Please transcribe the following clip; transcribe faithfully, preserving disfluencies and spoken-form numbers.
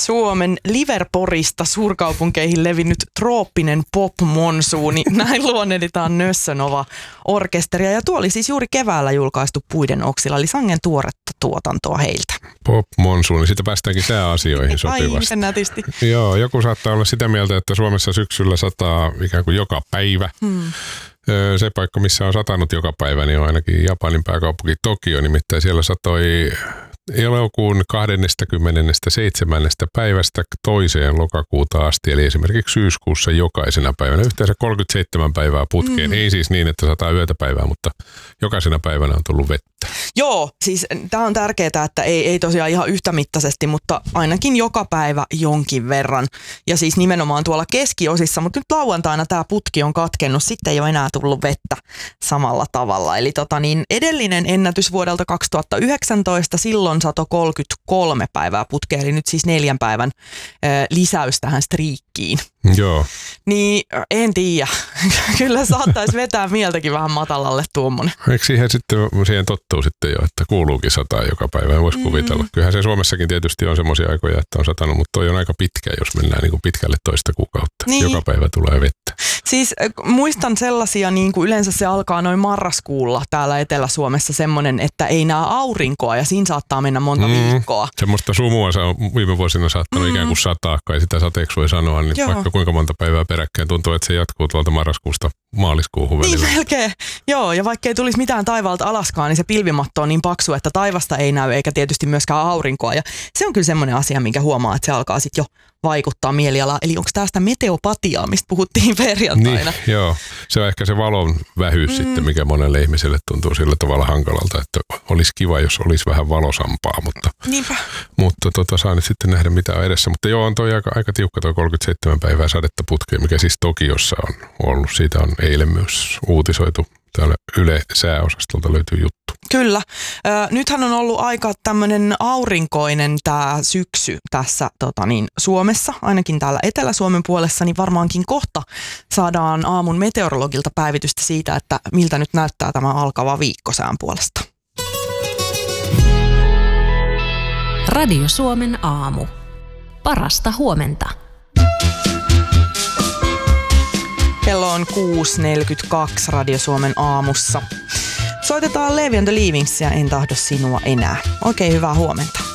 Suomen Liverporista suurkaupunkeihin levinnyt trooppinen pop-monsuuni. Näin luonnehditaan Nössönova-orkesteria. Ja tuo oli siis juuri keväällä julkaistu Puiden oksilla, eli sangen tuoretta tuotantoa heiltä. Pop-monsuuni, siitä päästäänkin sääasioihin sopivasti. Ai, miten nätisti. Joo, joku saattaa olla sitä mieltä, että Suomessa syksyllä sataa ikään kuin joka päivä. Hmm. Se paikka, missä on satanut joka päivä, niin on ainakin Japanin pääkaupunki Tokio, nimittäin siellä satoi elokuun kahdeskymmenesseitsemäs päivästä toiseen lokakuuta asti, eli esimerkiksi syyskuussa jokaisena päivänä. Yhteensä kolmekymmentäseitsemän päivää putkeen. Mm. Ei siis niin, että sataa yötä päivää, mutta jokaisena päivänä on tullut vettä. Joo, siis tämä on tärkeää, että ei, ei tosiaan ihan yhtämittaisesti, mutta ainakin joka päivä jonkin verran. Ja siis nimenomaan tuolla keskiosissa, mutta nyt lauantaina tämä putki on katkennut, sitten ei ole enää tullut vettä samalla tavalla. Eli tota niin, edellinen ennätys vuodelta kaksituhattayhdeksäntoista, silloin sato kolmekymmentäkolme päivää putkeen, eli nyt siis neljän päivän ö, lisäys tähän striikkiin. Joo. Niin en tiedä. Kyllä saattaisi vetää mieltäkin vähän matalalle tuommoinen. Eikö siihen sitten, siihen tottuu sitten jo, että kuuluukin sataa joka päivä, voisi kuvitella. Mm. Kyllähän se Suomessakin tietysti on semmoisia aikoja, että on satanut, mutta toi on aika pitkä, jos mennään niin kuin pitkälle toista kuukautta. Niin. Joka päivä tulee vettä. Siis muistan sellaisia, niin kuin yleensä se alkaa noin marraskuulla täällä Etelä-Suomessa semmoinen, että ei näe aurinkoa ja siinä saattaa mennä monta mm. viikkoa. Semmoista sumua se on viime vuosina saattanut mm. ikään kuin sataa, kai sitä sateeksi voi sanoa, niin Joo. vaikka kuinka monta päivää peräkkäin tuntuu, että se jatkuu tuolta marraskuusta maaliskuuhun välillä. Niin melkein. Joo, ja vaikka ei tulisi mitään taivaalta alaskaan, niin se pilvimatto on niin paksu, että taivasta ei näy eikä tietysti myöskään aurinkoa. Ja se on kyllä semmoinen asia, minkä huomaa, että se alkaa sitten jo vaikuttaa mielialaan. Eli onko tästä meteopatiaa, mistä puhuttiin perjantaina? Niin, joo. Se on ehkä se valon vähyys mm. sitten, mikä monelle ihmiselle tuntuu sillä tavalla hankalalta, että olisi kiva, jos olisi vähän valosampaa, mutta, mutta tota, saa nyt sitten nähdä, mitä on edessä. Mutta joo, on toi aika, aika tiukka toi kolmekymmentäseitsemän päivää sadetta putkeen, mikä siis Tokiossa on ollut. Siitä on eilen myös uutisoitu. Täällä Yle sääosastolta löytyy juttu. Kyllä. Ö, nythän on ollut aika tämmöinen aurinkoinen tämä syksy tässä tota niin, Suomessa, ainakin täällä Etelä-Suomen puolessa, niin varmaankin kohta saadaan aamun meteorologilta päivitystä siitä, että miltä nyt näyttää tämä alkava viikko sään puolesta. Radio Suomen aamu. Parasta huomenta. Kello on kuusi neljäkymmentäkaksi Radio Suomen aamussa. Soitetaan Levi and the Leavingsia, En tahdo sinua enää. Oikein hyvää huomenta.